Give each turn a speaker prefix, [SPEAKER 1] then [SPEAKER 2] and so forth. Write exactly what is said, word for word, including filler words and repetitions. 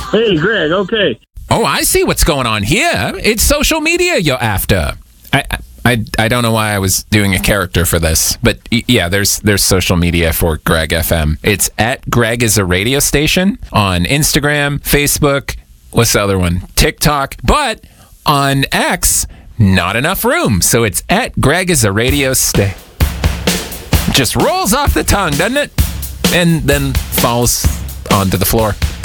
[SPEAKER 1] Hey, Greg, okay.
[SPEAKER 2] Oh, I see what's going on here. It's social media you're after. I, I, I don't know why I was doing a character for this, but yeah, there's there's social media for Greg F M. It's at Greg is a radio station on Instagram, Facebook, what's the other one? TikTok. But on X, not enough room. So it's at Greg is a radio sta. Just rolls off the tongue, doesn't it? And then falls onto the floor.